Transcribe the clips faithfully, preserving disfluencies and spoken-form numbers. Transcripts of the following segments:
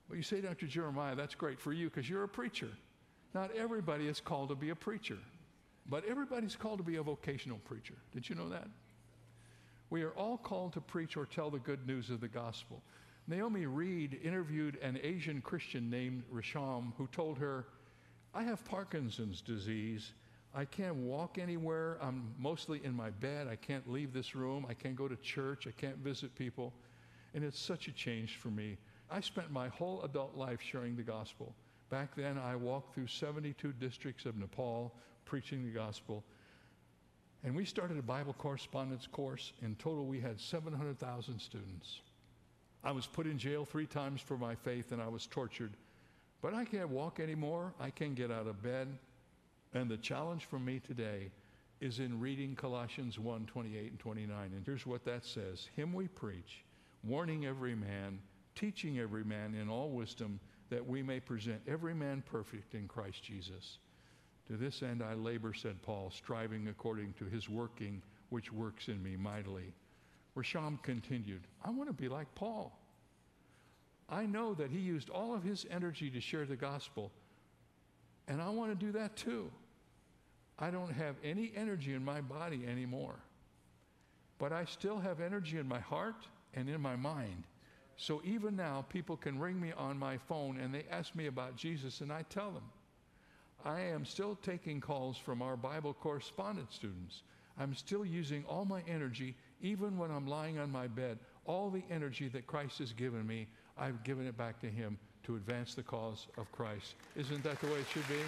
Well, you say, Doctor Jeremiah, that's great for you because you're a preacher. Not everybody is called to be a preacher, but everybody's called to be a vocational preacher. Did you know that? We are all called to preach or tell the good news of the gospel. Naomi Reed interviewed an Asian Christian named Risham who told her, I have Parkinson's disease. I can't walk anywhere. I'm mostly in my bed. I can't leave this room. I can't go to church. I can't visit people. And it's such a change for me. I spent my whole adult life sharing the gospel. Back then, I walked through seventy-two districts of Nepal preaching the gospel. And we started a Bible correspondence course. In total, we had seven hundred thousand students. I was put in jail three times for my faith, and I was tortured. But I can't walk anymore. I can't get out of bed. And the challenge for me today is in reading Colossians one, twenty-eight and twenty-nine. And here's what that says. Him we preach, warning every man, teaching every man in all wisdom, that we may present every man perfect in Christ Jesus. To this end I labor, said Paul, striving according to his working, which works in me mightily. Risham continued, I want to be like Paul. I know that he used all of his energy to share the gospel, and I want to do that too. I don't have any energy in my body anymore, but I still have energy in my heart and in my mind. So even now, people can ring me on my phone and they ask me about Jesus, and I tell them. I am still taking calls from our Bible correspondence students. I'm still using all my energy, even when I'm lying on my bed. All the energy that Christ has given me, I've given it back to him to advance the cause of Christ. Isn't that the way it should be?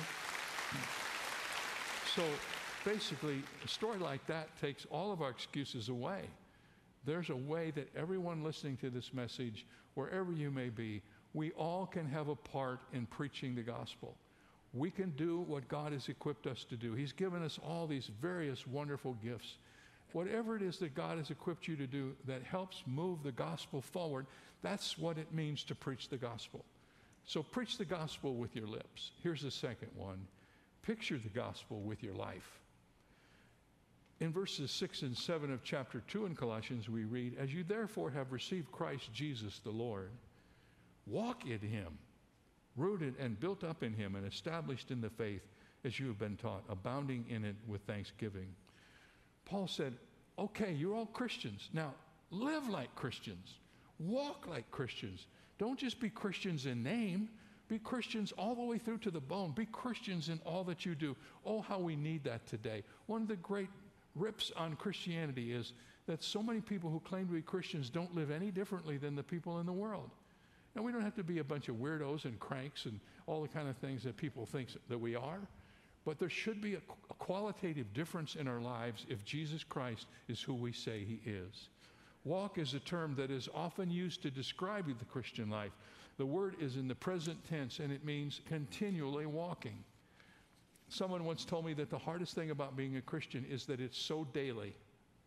So basically, a story like that takes all of our excuses away. There's a way that everyone listening to this message, wherever you may be, we all can have a part in preaching the gospel. We can do what God has equipped us to do. He's given us all these various wonderful gifts. Whatever it is that God has equipped you to do that helps move the gospel forward, that's what it means to preach the gospel. So preach the gospel with your lips. Here's the second one. Picture the gospel with your life. In verses six and seven of chapter two in Colossians, we read, as you therefore have received Christ Jesus the Lord, walk in him, rooted and built up in him and established in the faith as you have been taught, abounding in it with thanksgiving. Paul said, okay, you're all Christians. Now, live like Christians. Walk like Christians. Don't just be Christians in name. Be Christians all the way through to the bone. Be Christians in all that you do. Oh, how we need that today. One of the great rips on Christianity is that so many people who claim to be Christians don't live any differently than the people in the world. Now, we don't have to be a bunch of weirdos and cranks and all the kind of things that people think that we are, but there should be a, a qualitative difference in our lives if Jesus Christ is who we say he is. Walk is a term that is often used to describe the Christian life. The word is in the present tense, and it means continually walking. Someone once told me that the hardest thing about being a Christian is that it's so daily.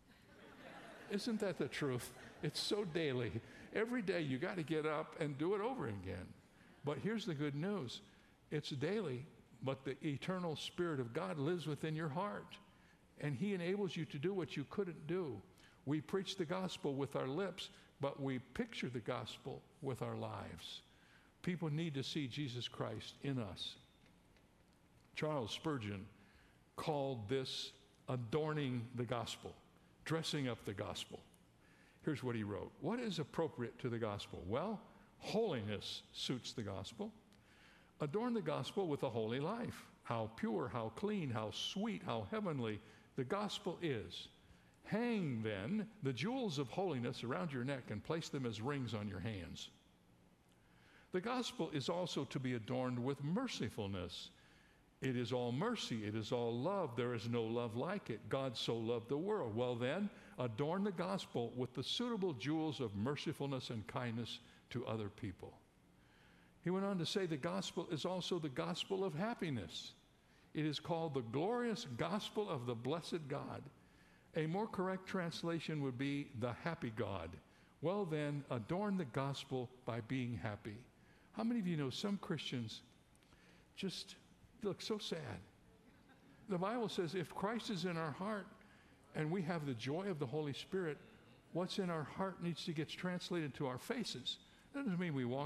Isn't that the truth? It's so daily. Every day you got to get up and do it over again. But here's the good news. It's daily, but the eternal Spirit of God lives within your heart, and he enables you to do what you couldn't do. We preach the gospel with our lips, but we picture the gospel with our lives. People need to see Jesus Christ in us. Charles Spurgeon called this adorning the gospel, dressing up the gospel. Here's what he wrote. What is appropriate to the gospel? Well, holiness suits the gospel. Adorn the gospel with a holy life. How pure, how clean, how sweet, how heavenly the gospel is. Hang then the jewels of holiness around your neck and place them as rings on your hands. The gospel is also to be adorned with mercifulness. It is all mercy. It is all love. There is no love like it. God so loved the world. Well then, adorn the gospel with the suitable jewels of mercifulness and kindness to other people. He went on to say the gospel is also the gospel of happiness. It is called the glorious gospel of the blessed God. A more correct translation would be the happy God. Well then, adorn the gospel by being happy. How many of you know some Christians just look so sad? The Bible says if Christ is in our heart and we have the joy of the Holy Spirit, what's in our heart needs to get translated to our faces. That doesn't mean we walk